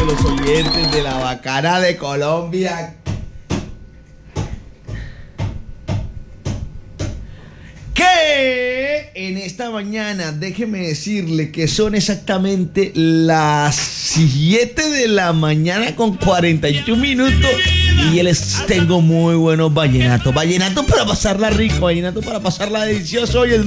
de los oyentes de la Bacana de Colombia. Que en esta mañana, déjeme decirle que son exactamente las 7 de la mañana con 41 minutos y les tengo muy buenos vallenatos. Vallenatos para pasarla rico, vallenatos para pasarla delicioso. Hoy es